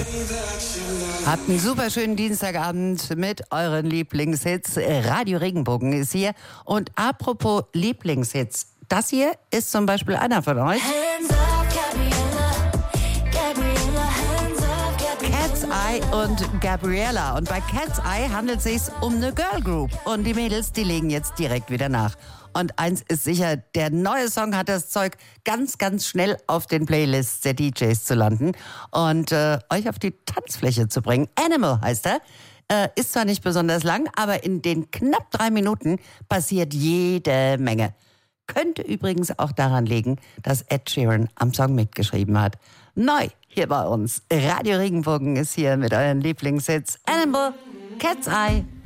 Habt einen super schönen Dienstagabend mit euren Lieblingshits. Radio Regenbogen ist hier. Und apropos Lieblingshits, das hier ist zum Beispiel einer von euch. Cat's Eye und Gabriella. Und bei Cat's Eye handelt es sich um eine Girl Group. Und die Mädels, die legen jetzt direkt wieder nach. Und eins ist sicher, der neue Song hat das Zeug, ganz, ganz schnell auf den Playlists der DJs zu landen und euch auf die Tanzfläche zu bringen. Animal heißt er. Ist zwar nicht besonders lang, aber in den knapp 3 Minuten passiert jede Menge. Könnte übrigens auch daran liegen, dass Ed Sheeran am Song mitgeschrieben hat. Neu hier bei uns. Radio Regenbogen ist hier mit euren Lieblingshits. Animal, Cat's Eye.